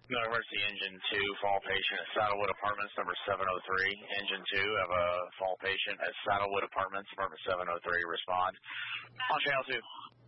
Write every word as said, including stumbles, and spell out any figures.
No emergency, engine two, fall patient at Saddlewood Apartments, number seven oh three. Engine two, have a fall patient at Saddlewood Apartments, apartment seven oh three. Respond. On channel two.